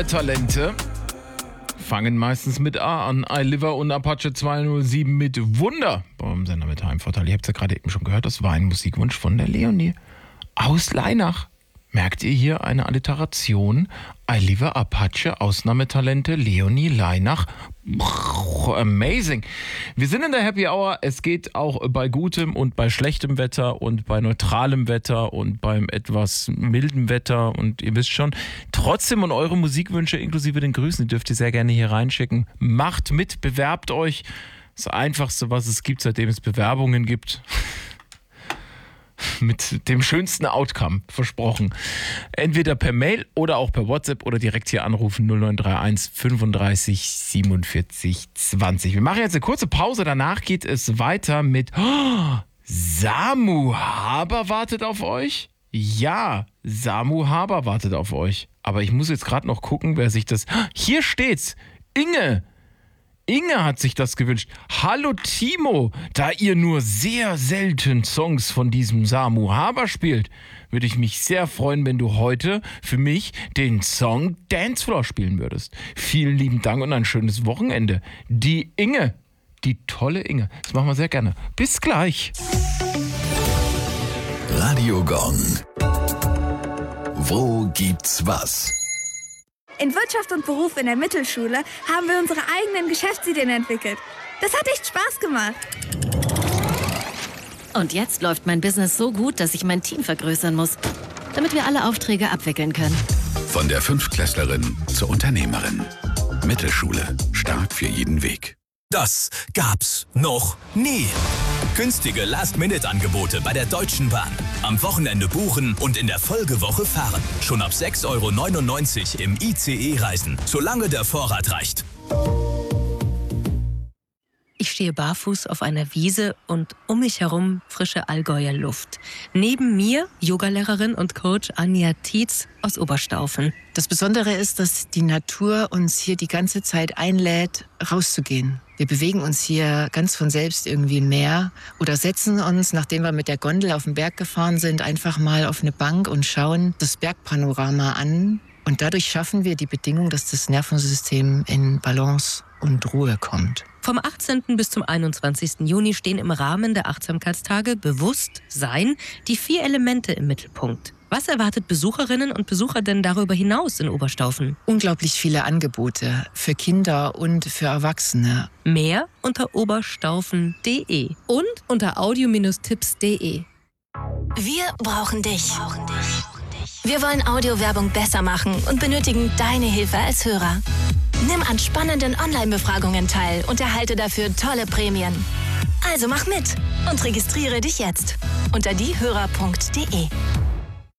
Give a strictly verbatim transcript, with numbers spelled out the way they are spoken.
Talente fangen meistens mit A an. iLiver und Apache zweihundertsieben mit Wunder. Beim Sender mit Heimvorteil. Ihr habt es ja gerade eben schon gehört, das war ein Musikwunsch von der Leonie aus Leinach. Merkt ihr hier eine Alliteration? iLiver, Apache, Ausnahmetalente, Leonie, Leinach. Amazing. Wir sind in der Happy Hour. Es geht auch bei gutem und bei schlechtem Wetter und bei neutralem Wetter und beim etwas milden Wetter. Und ihr wisst schon, trotzdem und eure Musikwünsche inklusive den Grüßen, die dürft ihr sehr gerne hier reinschicken. Macht mit, bewerbt euch. Das Einfachste, was es gibt, seitdem es Bewerbungen gibt. Mit dem schönsten Outcome, versprochen. Entweder per Mail oder auch per WhatsApp oder direkt hier anrufen null neun drei eins fünfunddreißig siebenundvierzig zwanzig. Wir machen jetzt eine kurze Pause, danach geht es weiter mit oh, Samu Haber wartet auf euch. Ja, Samu Haber wartet auf euch. Aber ich muss jetzt gerade noch gucken, wer sich das... Hier steht's! Inge! Inge hat sich das gewünscht. Hallo Timo, da ihr nur sehr selten Songs von diesem Samu Haber spielt, würde ich mich sehr freuen, wenn du heute für mich den Song Dancefloor spielen würdest. Vielen lieben Dank und ein schönes Wochenende. Die Inge, die tolle Inge. Das machen wir sehr gerne. Bis gleich. Radio Gong. Wo gibt's was? In Wirtschaft und Beruf in der Mittelschule haben wir unsere eigenen Geschäftsideen entwickelt. Das hat echt Spaß gemacht. Und jetzt läuft mein Business so gut, dass ich mein Team vergrößern muss, damit wir alle Aufträge abwickeln können. Von der Fünftklässlerin zur Unternehmerin. Mittelschule. Stark für jeden Weg. Das gab's noch nie. Günstige Last-Minute-Angebote bei der Deutschen Bahn. Am Wochenende buchen und in der Folgewoche fahren. Schon ab sechs Euro neunundneunzig im I C E-Reisen, solange der Vorrat reicht. Ich stehe barfuß auf einer Wiese und um mich herum frische Allgäuer Luft. Neben mir Yogalehrerin und Coach Anja Tietz aus Oberstaufen. Das Besondere ist, dass die Natur uns hier die ganze Zeit einlädt, rauszugehen. Wir bewegen uns hier ganz von selbst irgendwie im Meer oder setzen uns, nachdem wir mit der Gondel auf den Berg gefahren sind, einfach mal auf eine Bank und schauen das Bergpanorama an. Und dadurch schaffen wir die Bedingung, dass das Nervensystem in Balance und Ruhe kommt. Vom achtzehnten bis zum einundzwanzigsten Juni stehen im Rahmen der Achtsamkeitstage Bewusstsein die vier Elemente im Mittelpunkt. Was erwartet Besucherinnen und Besucher denn darüber hinaus in Oberstaufen? Unglaublich viele Angebote für Kinder und für Erwachsene. Mehr unter oberstaufen punkt de und unter audio Tipps punkt de. Wir brauchen dich. Wir wollen Audiowerbung besser machen und benötigen deine Hilfe als Hörer. Nimm an spannenden Online-Befragungen teil und erhalte dafür tolle Prämien. Also mach mit und registriere dich jetzt unter diehörer punkt de.